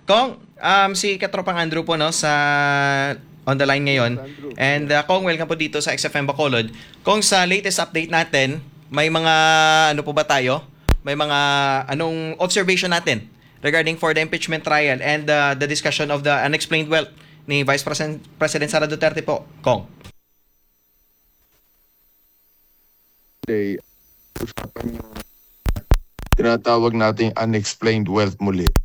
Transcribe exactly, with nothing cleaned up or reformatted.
Kong, um, si Katropang Andrew po no, sa on the line ngayon. And uh, Kong, welcome po dito sa X F M Bacolod. Kong, sa latest update natin, may mga ano po ba tayo? May mga anong observation natin regarding for the impeachment trial and uh, the discussion of the unexplained wealth ni Vice President, President Sara Duterte po, Kong? Today, usapan yung tinatawag nating unexplained wealth muli.